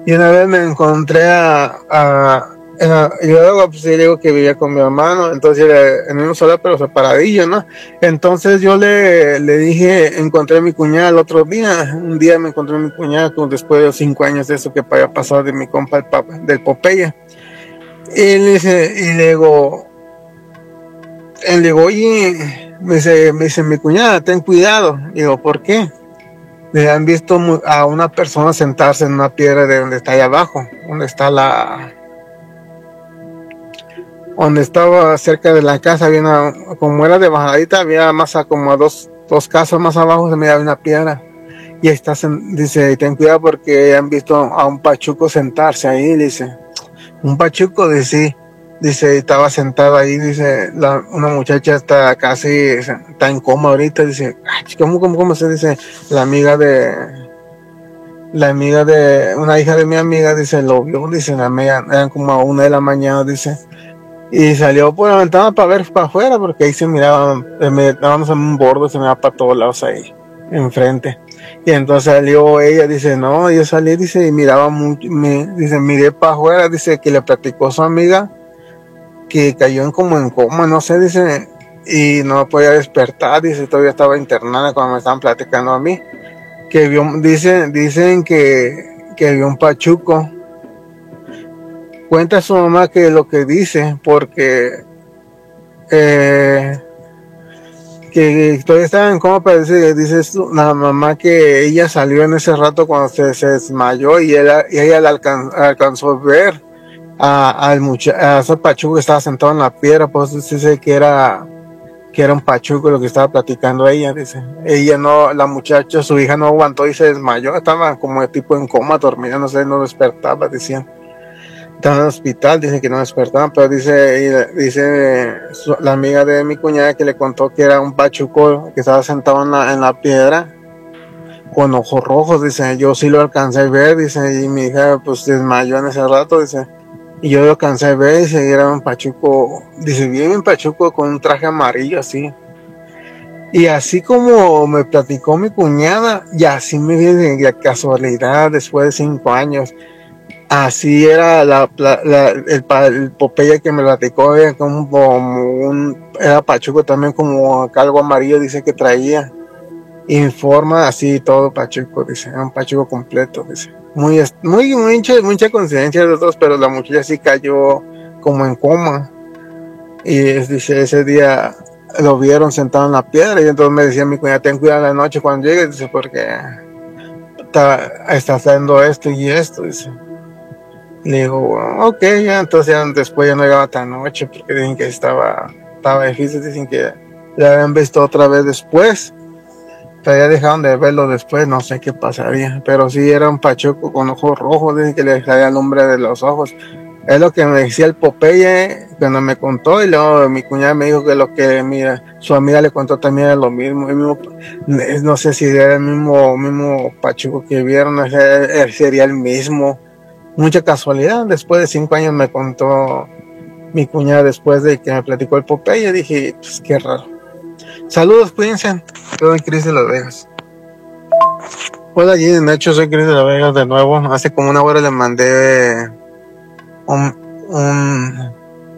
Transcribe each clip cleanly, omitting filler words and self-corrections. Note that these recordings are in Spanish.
Y una vez me encontré yo luego pues sí, digo que vivía con mi hermano, entonces en un solar pero separadillo, ¿no? Entonces yo le dije, encontré a mi cuñada el otro día, un día me encontré a mi cuñada después de 5 años de eso que había pasado de mi compa del Popeye. Y le dice, y le digo, oye, me dice mi cuñada, ten cuidado. Digo, ¿por qué? Le han visto a una persona sentarse en una piedra de donde está ahí abajo, donde estaba cerca de la casa, había como era de bajadita, había más como a dos casas más abajo se miraba una piedra. Y ahí está, dice, ten cuidado porque han visto a un pachuco sentarse ahí, dice. Un pachuco, dice, estaba sentado ahí, dice, una muchacha está está en coma ahorita, dice, ¿cómo se dice? La amiga de una hija de mi amiga, dice, lo vio, dice, la amiga, eran como a 1 de la mañana, dice, y salió por la ventana para ver para afuera, porque ahí se miraba, estábamos en un bordo, se miraba para todos lados ahí, enfrente. Y entonces salió ella, dice, no, yo salí, dice, y miraba mucho, dice, miré para afuera, dice, que le platicó a su amiga, que cayó en coma, no sé, dice, y no podía despertar, dice, todavía estaba internada cuando me estaban platicando a mí, que dicen que vio un pachuco. Cuenta su mamá que lo que dice, porque que todavía estaba en coma, pero dice la mamá que ella salió en ese rato cuando se desmayó y ella le alcanzó a ver a ese pachuco que estaba sentado en la piedra, pues dice que era un pachuco lo que estaba platicando ella, dice. Ella no, la muchacha, su hija no aguantó y se desmayó, estaba como de tipo en coma, dormida, no sé, no despertaba, decían. Estaba en el hospital, dice que no despertaban, pero dice la amiga de mi cuñada que le contó que era un pachuco que estaba sentado en la piedra con ojos rojos, dice, yo sí lo alcancé a ver, dice, y mi hija pues desmayó en ese rato, dice, y yo lo alcancé a ver, dice, y era un pachuco, dice, bien un pachuco con un traje amarillo así. Y así como me platicó mi cuñada, y así me viene de casualidad después de 5 años. Así era el Popeye que me platicó, era era pachuco también, como algo amarillo, dice que traía. Informa así todo pachuco, dice, era un pachuco completo, dice. Mucha coincidencia de los dos, pero la muchacha sí cayó como en coma. Y dice, ese día lo vieron sentado en la piedra, y entonces me decía mi cuñada, ten cuidado en la noche cuando llegues, dice, porque está haciendo esto y esto, dice. Le digo, ok, ya, entonces después ya no llegaba tan noche, porque dicen que estaba difícil, dicen que la habían visto otra vez después, pero ya dejaron de verlo después, no sé qué pasaría, pero sí era un pachuco con ojos rojos, dicen que le salía el nombre de los ojos. Es lo que me decía el Popeye cuando me contó, y luego mi cuñada me dijo que su amiga le contó también lo mismo, no sé si era el mismo pachuco que vieron, sería el mismo. Mucha casualidad, después de 5 años me contó mi cuñada, después de que me platicó el Popeye, dije, pues qué raro. Saludos, cuídense. Soy Cris de Las Vegas. Hola, allí en hecho soy Cris de Las Vegas de nuevo. Hace como 1 hora le mandé un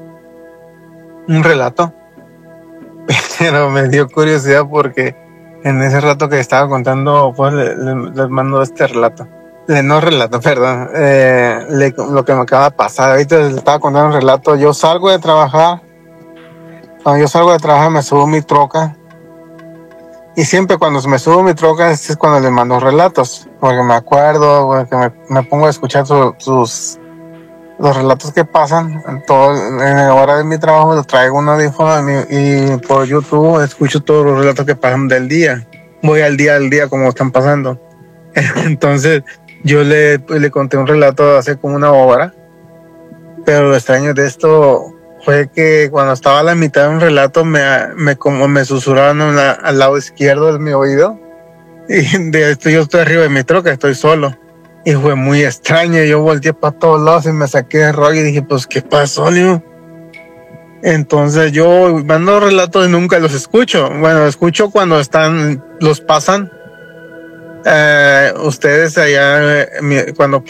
relato, pero me dio curiosidad porque en ese rato que estaba contando, pues les mando este relato. No relato, perdón, lo que me acaba de pasar. Ahorita les estaba contando un relato. Yo salgo de trabajar. Cuando yo salgo de trabajar me subo a mi troca. Y siempre cuando me subo a mi troca es cuando les mando relatos. Porque me acuerdo, porque me pongo a escuchar los relatos que pasan. En la hora de mi trabajo lo traigo un audífono y por YouTube escucho todos los relatos que pasan del día. Voy al día como están pasando. Entonces yo le conté un relato hace como 1 hora, pero lo extraño de esto fue que cuando estaba a la mitad de un relato como me susurraron al lado izquierdo de mi oído, y de esto yo estoy arriba de mi troca, estoy solo, y fue muy extraño. Yo volteé para todos lados y me saqué de rollo y dije, pues ¿qué pasó, Leo? Entonces yo mando relatos y nunca los escucho. Bueno, escucho cuando los pasan. Ustedes allá, cuando